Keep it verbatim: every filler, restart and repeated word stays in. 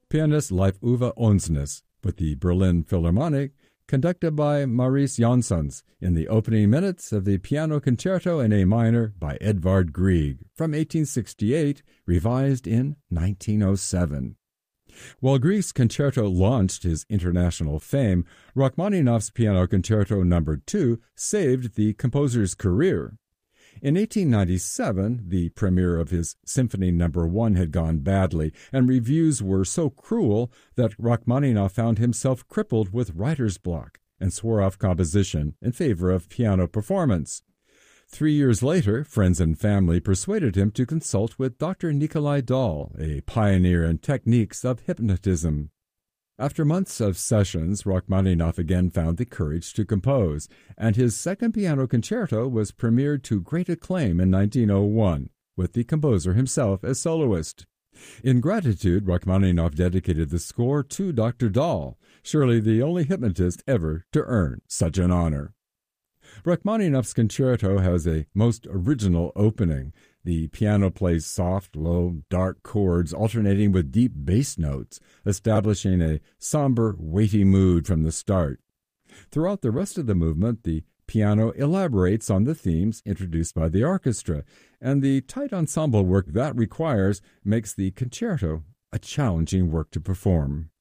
Pianist Leif Ove Onsnes with the Berlin Philharmonic, conducted by Maurice Jansons in the opening minutes of the Piano Concerto in A minor by Edvard Grieg from eighteen sixty-eight, revised in nineteen oh seven. While Grieg's concerto launched his international fame, Rachmaninoff's Piano Concerto number two saved the composer's career. In eighteen ninety-seven, the premiere of his Symphony number one had gone badly, and reviews were so cruel that Rachmaninoff found himself crippled with writer's block and swore off composition in favor of piano performance. Three years later, friends and family persuaded him to consult with Doctor Nikolai Dahl, a pioneer in techniques of hypnotism. After months of sessions, Rachmaninoff again found the courage to compose, and his second piano concerto was premiered to great acclaim in nineteen oh one, with the composer himself as soloist. In gratitude, Rachmaninoff dedicated the score to Doctor Dahl, surely the only hypnotist ever to earn such an honor. Rachmaninoff's concerto has a most original opening. The piano plays soft, low, dark chords alternating with deep bass notes, establishing a somber, weighty mood from the start. Throughout the rest of the movement, the piano elaborates on the themes introduced by the orchestra, and the tight ensemble work that requires makes the concerto a challenging work to perform.